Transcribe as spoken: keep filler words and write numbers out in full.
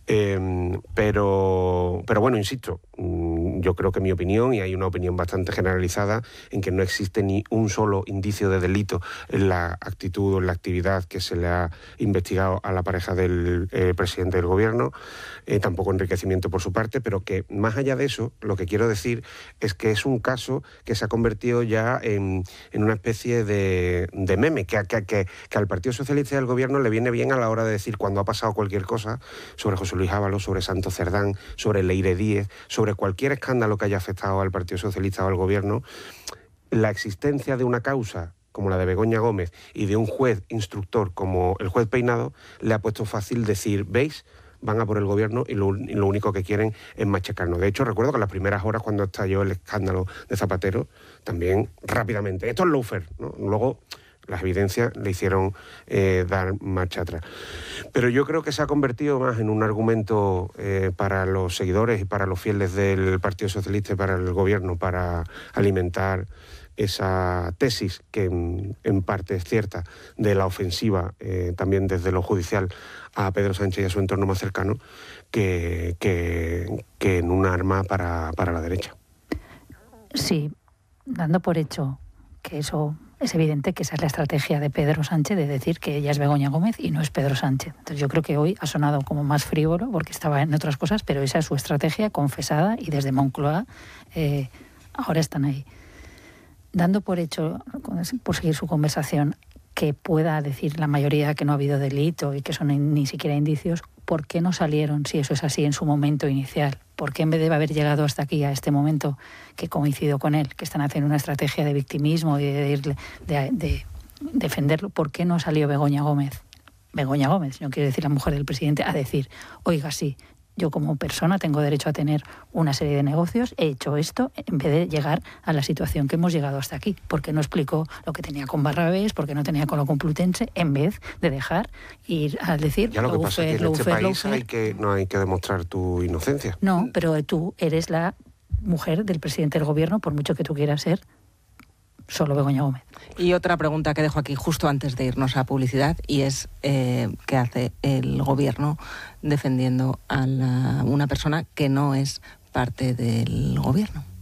Eh, pero, pero bueno, insisto, yo creo que mi opinión, y hay una opinión bastante generalizada, en que no existe ni un solo indicio de delito en la actitud o en la actividad que se le ha investigado a la pareja del eh, presidente del gobierno, eh, tampoco enriquecimiento por su parte, pero que más allá de eso, lo que quiero decir es que es un caso que se ha convertido ya en, en una especie de, de meme, que, que, que, que al Partido Socialista y al gobierno le viene bien a la hora de decir cuando ha pasado cualquier cosa sobre José Luis Ábalos, sobre Santos Cerdán, sobre Leire Díez, sobre cualquier escándalo que haya afectado al Partido Socialista o al gobierno, la existencia de una causa como la de Begoña Gómez y de un juez instructor como el juez Peinado le ha puesto fácil decir, ¿veis?, van a por el gobierno y lo, y lo único que quieren es machacarnos. De hecho, recuerdo que en las primeras horas cuando estalló el escándalo de Zapatero, también rápidamente, esto es lawfare, ¿no? Luego las evidencias le hicieron eh, dar marcha atrás. Pero yo creo que se ha convertido más en un argumento eh, para los seguidores y para los fieles del Partido Socialista y para el gobierno, para alimentar esa tesis, que en, en parte es cierta, de la ofensiva, eh, también desde lo judicial, a Pedro Sánchez y a su entorno más cercano, que, que, que en un arma para, para la derecha. Sí, dando por hecho que eso... Es evidente que esa es la estrategia de Pedro Sánchez, de decir que ella es Begoña Gómez y no es Pedro Sánchez. Entonces yo creo que hoy ha sonado como más frívolo porque estaba en otras cosas, pero esa es su estrategia confesada y desde Moncloa eh, ahora están ahí. Dando por hecho, por seguir su conversación, que pueda decir la mayoría que no ha habido delito y que son ni siquiera indicios, ¿por qué no salieron, si eso es así, en su momento inicial? ¿Por qué en vez de haber llegado hasta aquí, a este momento, que coincido con él, que están haciendo una estrategia de victimismo y de, de, de, de defenderlo, ¿por qué no salió Begoña Gómez? Begoña Gómez, no quiero decir la mujer del presidente, a decir, oiga, sí, yo como persona tengo derecho a tener una serie de negocios, he hecho esto, en vez de llegar a la situación que hemos llegado hasta aquí. Porque no explicó lo que tenía con Barrabés, porque no tenía con lo Complutense, en vez de dejar ir a decir... Ya lo que pasa es que en este país hay que, no hay que demostrar tu inocencia. No, pero tú eres la mujer del presidente del gobierno, por mucho que tú quieras ser solo Begoña Gómez. Y otra pregunta que dejo aquí justo antes de irnos a publicidad, y es eh, ¿qué hace el gobierno defendiendo a la, una persona que no es parte del gobierno?